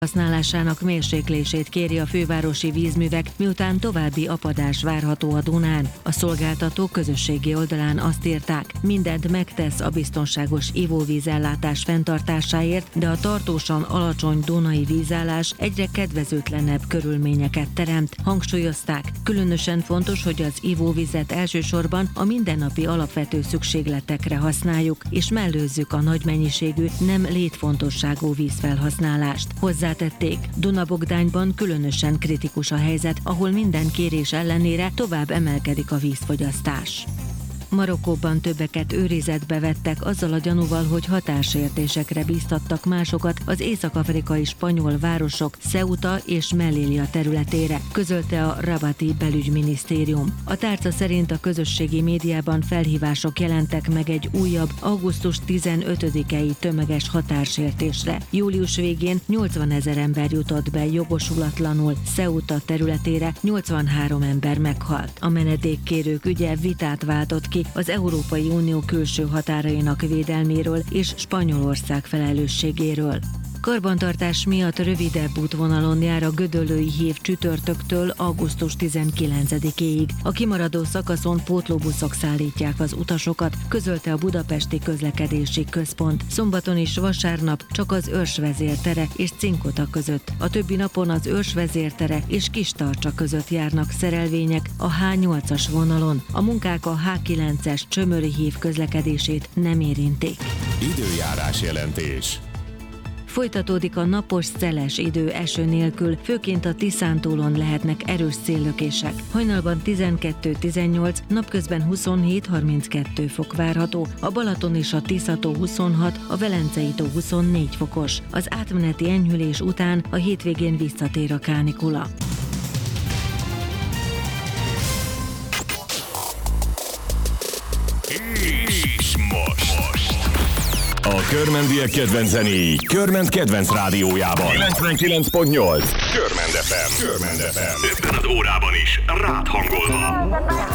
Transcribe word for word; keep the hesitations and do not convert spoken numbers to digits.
használásának mérséklését kéri a fővárosi vízművek, miután további apadás várható a Dunán. A szolgáltató közösségi oldalán azt írták, mindent megtesz a biztonságos ivóvízellátás fenntartásáért, de a tartósan alacsony dunai vízállás egyre kedvezőtlenebb körülményeket teremt, hangsúlyozták. Különösen fontos, hogy az ivóvizet elsősorban a mindennapi alapvető szükségletekre használjuk, és mellőzzük a nagy mennyiségű, nem létfontosságú vízfelhasználást. Hozzátették, Duna-Bogdányban különösen kritikus a helyzet, ahol minden kérés ellenére tovább emelkedik a vízfogyasztás. Marokkóban többeket őrizetbe vettek azzal a gyanúval, hogy hatásértésekre bíztattak másokat az észak-afrikai spanyol városok Ceuta és Melilla területére, közölte a rabati belügyminisztérium. A tárca szerint a közösségi médiában felhívások jelentek meg egy újabb, augusztus tizenötödikei tömeges határsértésre. Július végén nyolcvanezer ember jutott be jogosulatlanul Ceuta területére, nyolcvanhárom ember meghalt. A menedékkérők ügye vitát váltott ki az Európai Unió külső határainak védelméről és Spanyolország felelősségéről. Karbantartás miatt rövidebb útvonalon jár a Gödöllői hív csütörtöktől augusztus tizenkilencedikéig. A kimaradó szakaszon pótlóbuszok szállítják az utasokat, közölte a Budapesti Közlekedési Központ. Szombaton és vasárnap csak az Őrsvezértere és Cinkota között. A többi napon az Őrsvezértere és Kistarcsa között járnak szerelvények a há nyolcas vonalon. A munkák a há kilences Csömöri hív közlekedését nem érintik. Időjárás jelentés. Folytatódik a napos, szeles idő eső nélkül, főként a Tiszántúlon lehetnek erős széllökések. Hajnalban tizenkettő-tizennyolc, napközben huszonhét-harminckettő fok várható, a Balaton és a Tisza-tó huszonhat, a Velencei-tó huszonnégy fokos. Az átmeneti enyhülés után a hétvégén visszatér a kánikula. És most. A körmendiek kedvenc zenéi Körment kedvenc rádiójában. kilencvenkilenc pont nyolc Körmend ef em. Körmend ef em. Ebben az órában is rád hangolva.